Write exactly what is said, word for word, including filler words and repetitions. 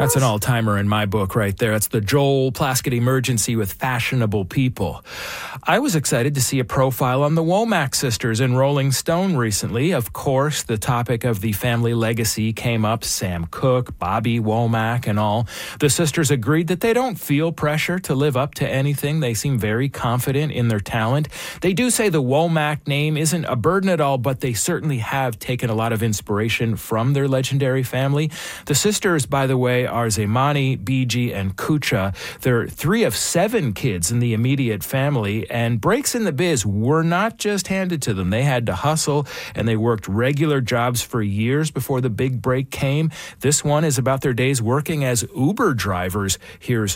That's an all-timer in my book right there. It's the Joel Plaskett emergency with fashionable people. I was excited to see a profile on the Womack sisters in Rolling Stone recently. Of course, the topic of the family legacy came up. Sam Cooke, Bobby Womack, and all. The sisters agreed that they don't feel pressure to live up to anything. They seem very confident in their talent. They do say the Womack name isn't a burden at all, but they certainly have taken a lot of inspiration from their legendary family. The sisters, by the way, are Zemani, Biji, and Kucha. They're three of seven kids in the immediate family, and breaks in the biz were not just handed to them. They had to hustle, and they worked regular jobs for years before the big break came. This one is about their days working as Uber drivers. Here's